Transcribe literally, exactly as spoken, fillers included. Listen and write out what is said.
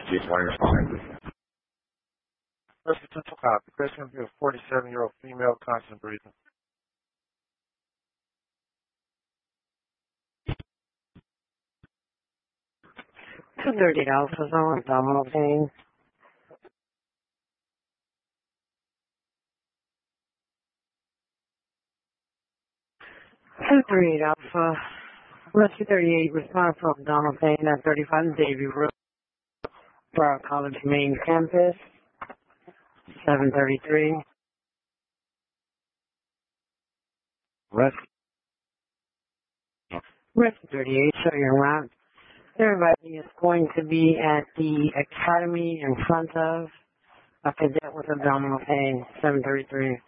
She's fine. First potential copy. Patient will be a forty-seven-year-old female, constant breathing. two thirty Alpha Zone, abdominal pain. two thirty-eight Alpha, Rescue thirty-eight, respond for abdominal pain at thirty-five Davy Road, Broward College main campus, seven thirty-three. Rescue. Rescue thirty-eight, show your route. Everybody is going to be at the academy in front of a cadet with abdominal pain, seven thirty-three.